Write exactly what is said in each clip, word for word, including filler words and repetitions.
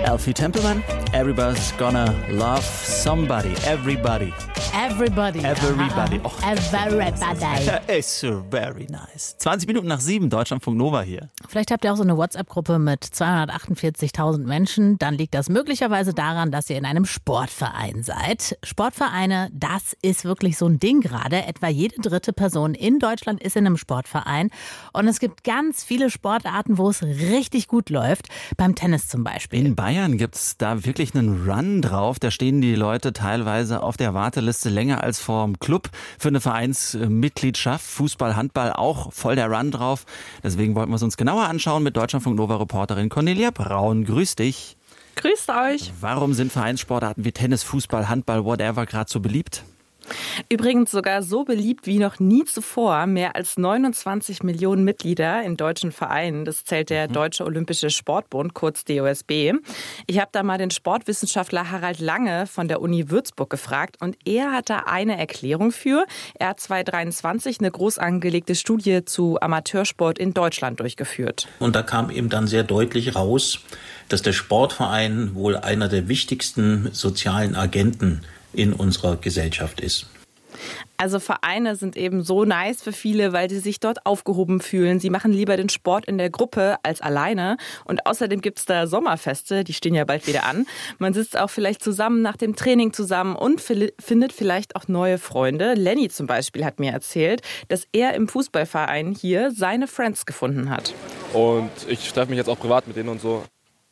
Elfie Templeman, Everybody's Gonna Love Somebody. Everybody. Everybody. Everybody. Oh, everybody. It's so very nice. zwanzig Minuten nach sieben, Deutschlandfunk Nova hier. Vielleicht habt ihr auch so eine WhatsApp-Gruppe mit zweihundertachtundvierzigtausend Menschen. Dann liegt das möglicherweise daran, dass ihr in einem Sportverein seid. Sportvereine, das ist wirklich so ein Ding gerade. Etwa jede dritte Person in Deutschland ist in einem Sportverein. Und es gibt ganz viele Sportarten, wo es richtig gut läuft. Beim Tennis zum Beispiel. In Bayern gibt es da wirklich einen Run drauf. Da stehen die Leute teilweise auf der Warteliste länger als vorm Club für eine Vereinsmitgliedschaft. Fußball, Handball auch voll der Run drauf. Deswegen wollten wir es uns genauer anschauen mit Deutschlandfunk Nova-Reporterin Cornelia Braun. Grüß dich. Grüßt euch. Warum sind Vereinssportarten wie Tennis, Fußball, Handball, whatever gerade so beliebt? Übrigens sogar so beliebt wie noch nie zuvor. Mehr als neunundzwanzig Millionen Mitglieder in deutschen Vereinen. Das zählt der Deutsche Olympische Sportbund, kurz D O S B. Ich habe da mal den Sportwissenschaftler Harald Lange von der Uni Würzburg gefragt. Und er hat da eine Erklärung für. Er hat zweitausenddreiundzwanzig eine groß angelegte Studie zu Amateursport in Deutschland durchgeführt. Und da kam eben dann sehr deutlich raus, dass der Sportverein wohl einer der wichtigsten sozialen Agenten in unserer Gesellschaft ist. Also Vereine sind eben so nice für viele, weil sie sich dort aufgehoben fühlen. Sie machen lieber den Sport in der Gruppe als alleine. Und außerdem gibt es da Sommerfeste, die stehen ja bald wieder an. Man sitzt auch vielleicht zusammen nach dem Training zusammen und findet vielleicht auch neue Freunde. Lenny zum Beispiel hat mir erzählt, dass er im Fußballverein hier seine Friends gefunden hat. Und ich treffe mich jetzt auch privat mit denen und so.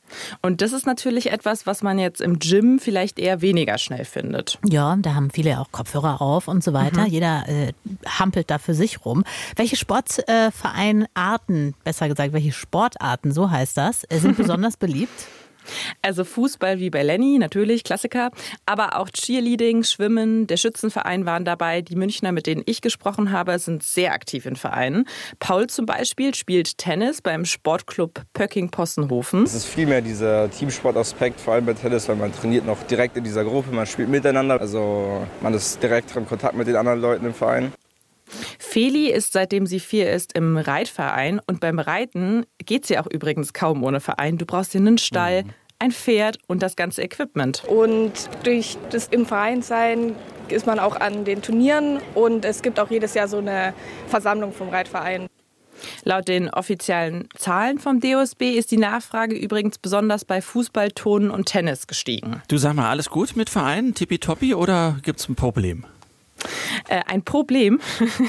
Und das ist natürlich etwas, was man jetzt im Gym vielleicht eher weniger schnell findet. Ja, da haben viele auch Kopfhörer auf und so weiter. Mhm. Jeder äh, hampelt da für sich rum. Welche Sportvereinarten, äh, besser gesagt, welche Sportarten, so heißt das, sind besonders beliebt? Also Fußball wie bei Lenny, natürlich, Klassiker. Aber auch Cheerleading, Schwimmen, der Schützenverein waren dabei. Die Münchner, mit denen ich gesprochen habe, sind sehr aktiv in Vereinen. Paul zum Beispiel spielt Tennis beim Sportclub Pöcking-Possenhofen. Es ist vielmehr dieser Teamsportaspekt, vor allem bei Tennis, weil man trainiert noch direkt in dieser Gruppe, man spielt miteinander. Also man ist direkt im Kontakt mit den anderen Leuten im Verein. Feli ist, seitdem sie vier ist, im Reitverein. Und beim Reiten geht sie auch übrigens kaum ohne Verein. Du brauchst dir einen Stall, ein Pferd und das ganze Equipment. Und durch das im Verein sein ist man auch an den Turnieren. Und es gibt auch jedes Jahr so eine Versammlung vom Reitverein. Laut den offiziellen Zahlen vom D O S B ist die Nachfrage übrigens besonders bei Fußball, Turnen und Tennis gestiegen. Du, sag mal, alles gut mit Vereinen, tippitoppi, oder gibt's ein Problem? Äh, ein Problem.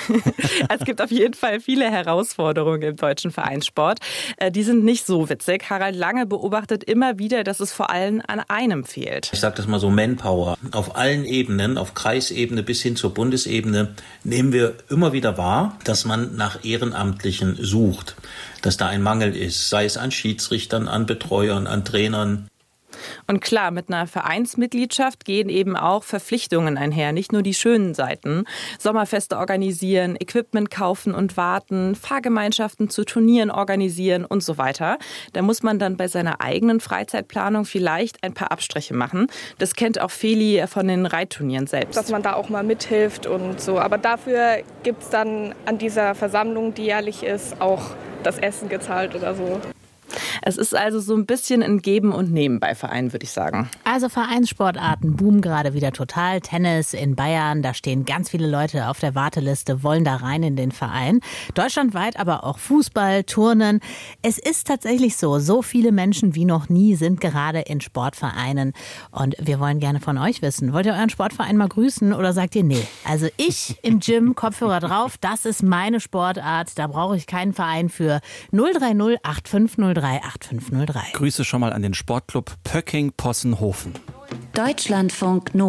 Es gibt auf jeden Fall viele Herausforderungen im deutschen Vereinssport. Äh, die sind nicht so witzig. Harald Lange beobachtet immer wieder, dass es vor allem an einem fehlt. Ich sage das mal so, Manpower. Auf allen Ebenen, auf Kreisebene bis hin zur Bundesebene, nehmen wir immer wieder wahr, dass man nach Ehrenamtlichen sucht. Dass da ein Mangel ist, sei es an Schiedsrichtern, an Betreuern, an Trainern. Und klar, mit einer Vereinsmitgliedschaft gehen eben auch Verpflichtungen einher, nicht nur die schönen Seiten. Sommerfeste organisieren, Equipment kaufen und warten, Fahrgemeinschaften zu Turnieren organisieren und so weiter. Da muss man dann bei seiner eigenen Freizeitplanung vielleicht ein paar Abstriche machen. Das kennt auch Feli von den Reitturnieren selbst. Dass man da auch mal mithilft und so. Aber dafür gibt es dann an dieser Versammlung, die jährlich ist, auch das Essen gezahlt oder so. Es ist also so ein bisschen ein Geben und Nehmen bei Vereinen, würde ich sagen. Also Vereinssportarten boomen gerade wieder total. Tennis in Bayern, da stehen ganz viele Leute auf der Warteliste, wollen da rein in den Verein. Deutschlandweit aber auch Fußball, Turnen. Es ist tatsächlich so, so viele Menschen wie noch nie sind gerade in Sportvereinen. Und wir wollen gerne von euch wissen, wollt ihr euren Sportverein mal grüßen oder sagt ihr, nee, also ich im Gym, Kopfhörer drauf, das ist meine Sportart, da brauche ich keinen Verein für. null drei null acht fünf null drei acht fünf null drei. Grüße schon mal an den Sportclub Pöcking-Possenhofen. Deutschlandfunk Nova.